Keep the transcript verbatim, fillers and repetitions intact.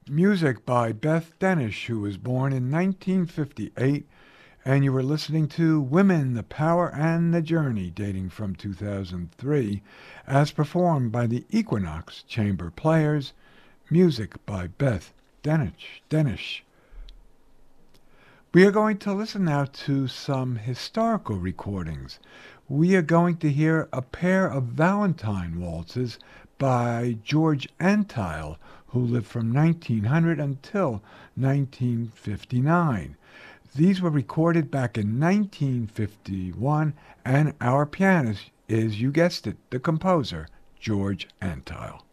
Music by Beth Denish, who was born in nineteen fifty-eight, and you were listening to Women, the Power and the Journey, dating from two thousand three, as performed by the Equinox Chamber Players. Music by Beth Denish. Denish. We are going to listen now to some historical recordings. We are going to hear a pair of Valentine waltzes by George Antheil, who lived from nineteen hundred until nineteen fifty-nine. These were recorded back in nineteen fifty-one, and our pianist is, you guessed it, the composer, George Antheil.